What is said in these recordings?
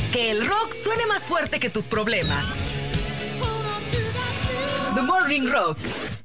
Que el rock suene más fuerte que tus problemas. The Morning Rock.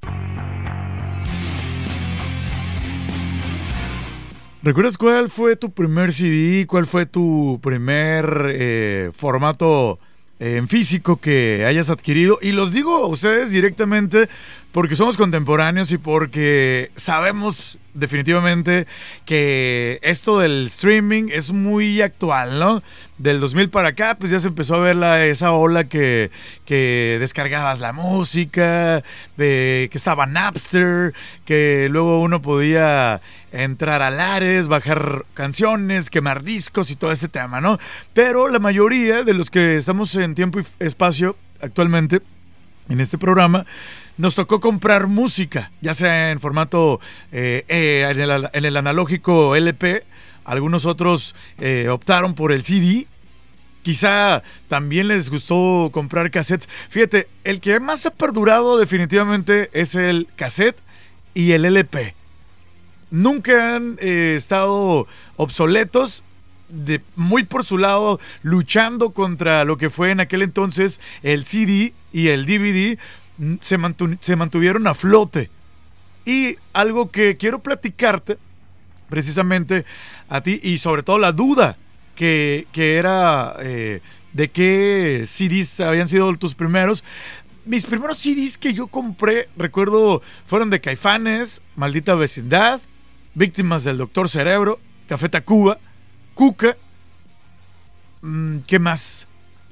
¿Recuerdas cuál fue tu primer CD? ¿Cuál fue tu primer formato en físico que hayas adquirido? Y los digo a ustedes directamente porque somos contemporáneos y porque sabemos definitivamente que esto del streaming es muy actual, ¿no? Del 2000 para acá, pues ya se empezó a ver esa ola que descargabas la música, que estaba Napster, que luego uno podía entrar a Lares, bajar canciones, quemar discos y todo ese tema, ¿no? Pero la mayoría de los que estamos en tiempo y espacio actualmente en este programa, nos tocó comprar música, ya sea en formato en el analógico LP. Algunos otros optaron por el CD. Quizá también les gustó comprar cassettes. Fíjate, el que más ha perdurado definitivamente es el cassette y el LP. Nunca han estado obsoletos, muy por su lado, luchando contra lo que fue en aquel entonces el CD y el DVD. Se mantuvieron a flote. Y algo que quiero platicarte precisamente a ti, y sobre todo la duda que era de qué CDs habían sido tus primeros. Mis primeros CDs que yo compré, recuerdo, fueron de Caifanes, Maldita Vecindad, Víctimas del Doctor Cerebro, Café Tacuba, Cuca. ¿Qué más?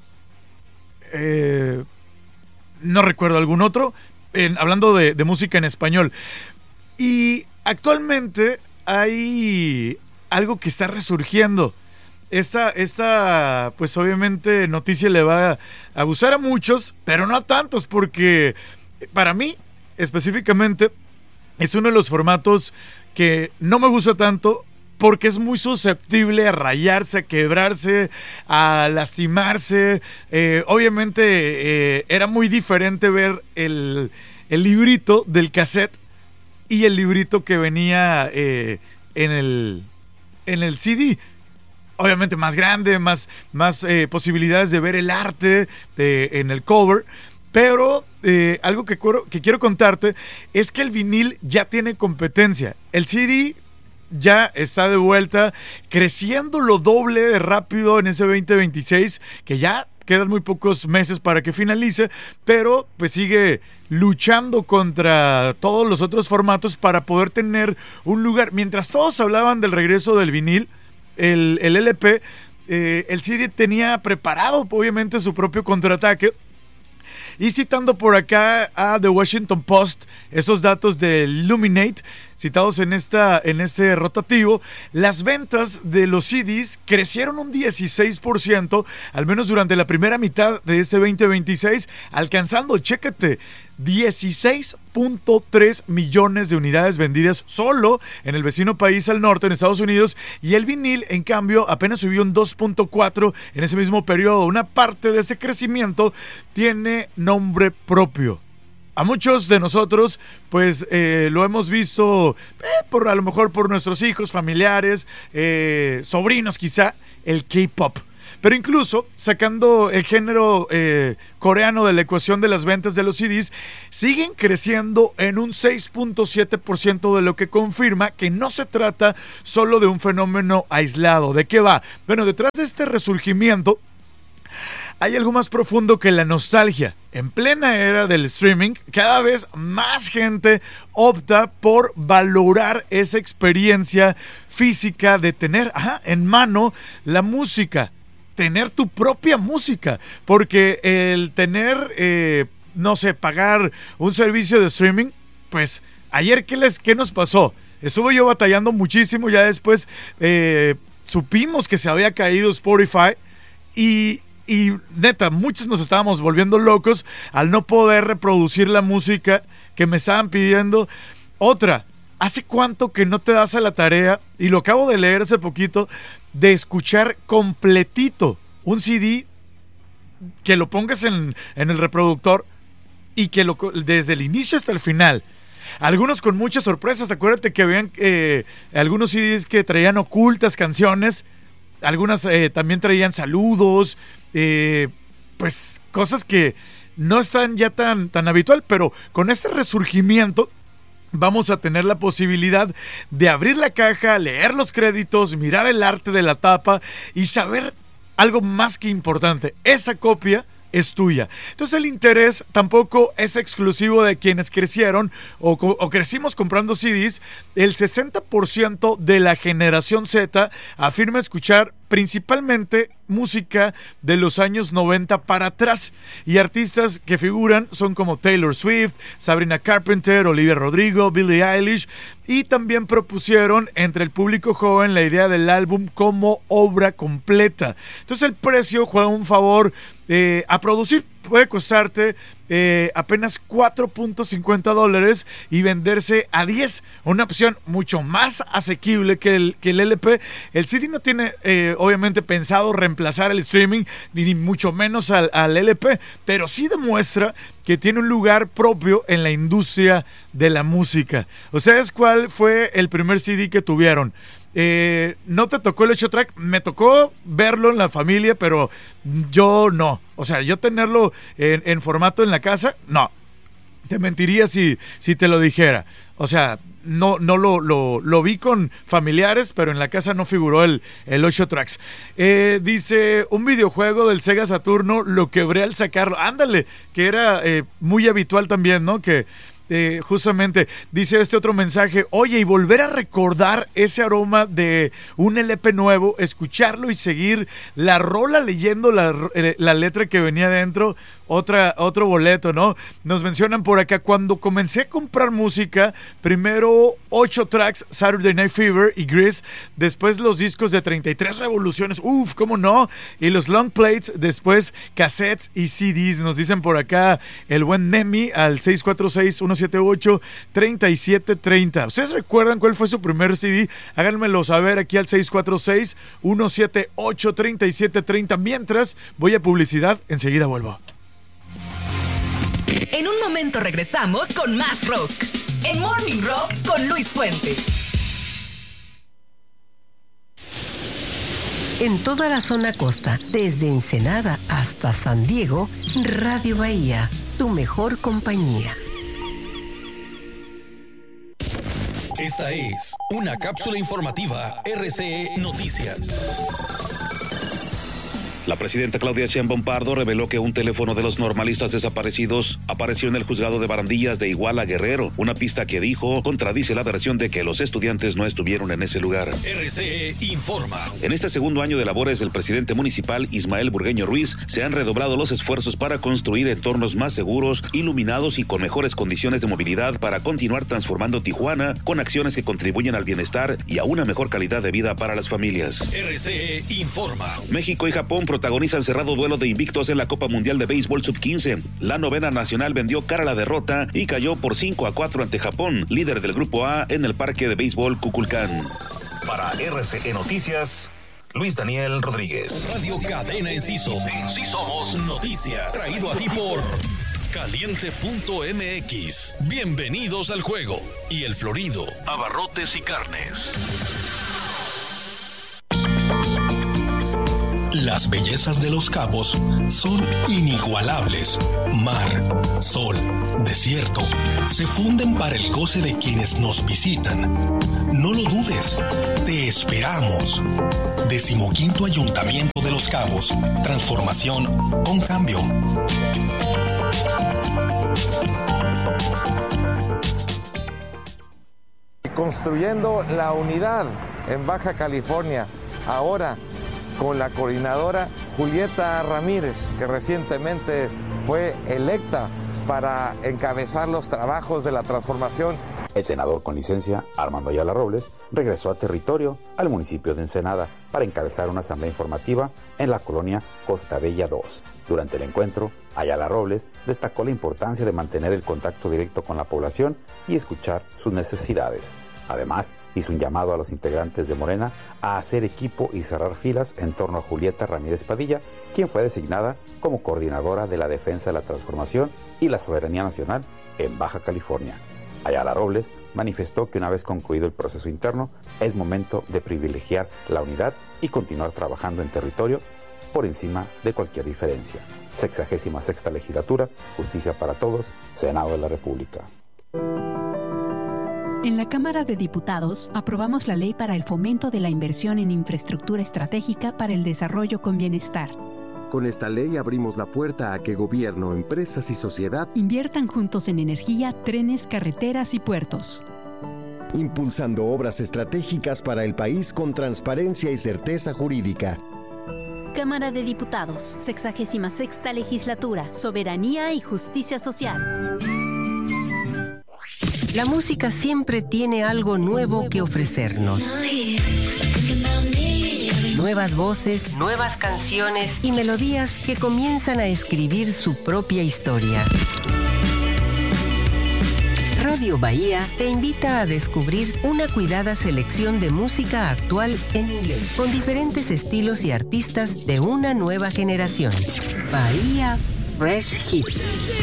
No recuerdo algún otro, hablando de música en español. Y actualmente hay algo que está resurgiendo. Esta, pues obviamente noticia le va a gustar a muchos, pero no a tantos, porque para mí específicamente es uno de los formatos que no me gusta tanto, porque es muy susceptible a rayarse, a quebrarse, a lastimarse. Obviamente era muy diferente ver el librito del cassette y el librito que venía en el CD. Obviamente más grande, más posibilidades de ver el arte en el cover. Pero algo que quiero contarte es que el vinil ya tiene competencia. El CD ya está de vuelta, creciendo lo doble de rápido en ese 2026, que ya quedan muy pocos meses para que finalice, pero pues sigue luchando contra todos los otros formatos para poder tener un lugar. Mientras todos hablaban del regreso del vinil, el LP, el CD tenía preparado obviamente su propio contraataque. Y citando por acá a The Washington Post, esos datos de Illuminate, citados en este rotativo, las ventas de los CDs crecieron un 16%, al menos durante la primera mitad de este 2026, alcanzando, chécate, 16.3 millones de unidades vendidas solo en el vecino país al norte, en Estados Unidos, y el vinil, en cambio, apenas subió un 2.4 en ese mismo periodo. Una parte de ese crecimiento tiene nombre propio. A muchos de nosotros, pues, lo hemos visto, a lo mejor por nuestros hijos, familiares, sobrinos quizá, el K-pop. Pero incluso, sacando el género coreano de la ecuación de las ventas de los CDs, siguen creciendo en un 6.7%, de lo que confirma que no se trata solo de un fenómeno aislado. ¿De qué va? Bueno, detrás de este resurgimiento hay algo más profundo que la nostalgia. En plena era del streaming, cada vez más gente opta por valorar esa experiencia física de tener en mano la música, tener tu propia música, porque el tener, pagar un servicio de streaming, pues ayer ¿qué nos pasó? Estuve yo batallando muchísimo, ya después supimos que se había caído Spotify y neta, muchos nos estábamos volviendo locos al no poder reproducir la música que me estaban pidiendo. Otra, ¿hace cuánto que no te das a la tarea? Y lo acabo de leer hace poquito, de escuchar completito un CD, que lo pongas en el reproductor y que desde el inicio hasta el final. Algunos con muchas sorpresas. Acuérdate que habían algunos CDs que traían ocultas canciones. algunas también traían saludos, pues cosas que no están ya tan habitual, pero con este resurgimiento vamos a tener la posibilidad de abrir la caja, leer los créditos, mirar el arte de la tapa y saber algo más que importante: esa copia es tuya. Entonces el interés tampoco es exclusivo de quienes crecieron o crecimos comprando CDs. El 60% de la generación Z afirma escuchar principalmente música de los años 90 para atrás, y artistas que figuran son como Taylor Swift, Sabrina Carpenter, Olivia Rodrigo, Billie Eilish, y también propusieron entre el público joven la idea del álbum como obra completa. Entonces el precio juega un favor a producir. Puede costarte apenas $4.50 y venderse a 10, una opción mucho más asequible que el LP. El CD no tiene obviamente pensado reemplazar el streaming, ni mucho menos al LP, pero sí demuestra que tiene un lugar propio en la industria de la música. ¿Ustedes cuál fue el primer CD que tuvieron? ¿No te tocó el 8-track? Me tocó verlo en la familia, pero yo no. O sea, yo tenerlo en formato en la casa, no. Te mentiría si te lo dijera. O sea, no lo vi con familiares, pero en la casa no figuró el 8 tracks. Dice, un videojuego del Sega Saturno lo quebré al sacarlo. Ándale, que era muy habitual también, ¿no? Que justamente dice este otro mensaje: oye, y volver a recordar ese aroma de un LP nuevo, escucharlo y seguir la rola leyendo la letra que venía dentro, otro boleto, ¿no? Nos mencionan por acá: cuando comencé a comprar música, primero 8 tracks, Saturday Night Fever y Grease, después los discos de 33 revoluciones, cómo no, y los long plates, después cassettes y CDs. Nos dicen por acá el buen Nemi al 646-178-3730. ¿Ustedes recuerdan cuál fue su primer CD? Háganmelo saber aquí al 646-178-3730. Mientras voy a publicidad, enseguida vuelvo. En un momento regresamos con más rock. En Morning Rock con Luis Fuentes. En toda la zona costa, desde Ensenada hasta San Diego, Radio Bahía, tu mejor compañía. Esta es una cápsula informativa RCE Noticias. La presidenta Claudia Sheinbaum Pardo reveló que un teléfono de los normalistas desaparecidos apareció en el juzgado de Barandillas de Iguala, Guerrero, una pista que dijo contradice la versión de que los estudiantes no estuvieron en ese lugar. RCE informa. En este segundo año de labores del presidente municipal Ismael Burgueño Ruiz, se han redoblado los esfuerzos para construir entornos más seguros, iluminados y con mejores condiciones de movilidad para continuar transformando Tijuana con acciones que contribuyen al bienestar y a una mejor calidad de vida para las familias. RCE informa. México y Japón protagonizan cerrado duelo de invictos en la Copa Mundial de Béisbol Sub-15. La novena nacional vendió cara a la derrota y cayó por 5-4 ante Japón, líder del Grupo A en el Parque de Béisbol Cuculcán. Para RCE Noticias, Luis Daniel Rodríguez. Radio Cadena Enciso. En sí somos noticias. Traído a ti por Caliente.mx. Bienvenidos al juego. Y El Florido, abarrotes y carnes. Las bellezas de Los Cabos son inigualables. Mar, sol, desierto, se funden para el goce de quienes nos visitan. No lo dudes, te esperamos. 15º Ayuntamiento de Los Cabos. Transformación con cambio. Construyendo la unidad en Baja California, ahora con la coordinadora Julieta Ramírez, que recientemente fue electa para encabezar los trabajos de la transformación. El senador con licencia, Armando Ayala Robles, regresó a territorio al municipio de Ensenada para encabezar una asamblea informativa en la colonia Costa Bella 2. Durante el encuentro, Ayala Robles destacó la importancia de mantener el contacto directo con la población y escuchar sus necesidades. Además, hizo un llamado a los integrantes de Morena a hacer equipo y cerrar filas en torno a Julieta Ramírez Padilla, quien fue designada como coordinadora de la defensa de la transformación y la soberanía nacional en Baja California. Ayala Robles manifestó que una vez concluido el proceso interno, es momento de privilegiar la unidad y continuar trabajando en territorio por encima de cualquier diferencia. 66ª Legislatura, Justicia para Todos, Senado de la República. En la Cámara de Diputados aprobamos la Ley para el Fomento de la Inversión en Infraestructura Estratégica para el Desarrollo con Bienestar. Con esta ley abrimos la puerta a que gobierno, empresas y sociedad inviertan juntos en energía, trenes, carreteras y puertos. Impulsando obras estratégicas para el país con transparencia y certeza jurídica. Cámara de Diputados, 66ª Legislatura, Soberanía y Justicia Social. La música siempre tiene algo nuevo que ofrecernos. Nuevas voces, nuevas canciones y melodías que comienzan a escribir su propia historia. Radio Bahía te invita a descubrir una cuidada selección de música actual en inglés, con diferentes estilos y artistas de una nueva generación. Bahía Fresh Hits.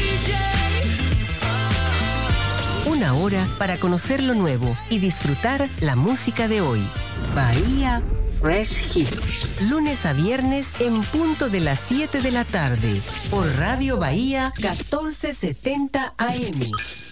Una hora para conocer lo nuevo y disfrutar la música de hoy. Bahía Fresh Hits. Lunes a viernes en punto de las 7 de la tarde. Por Radio Bahía 1470 AM.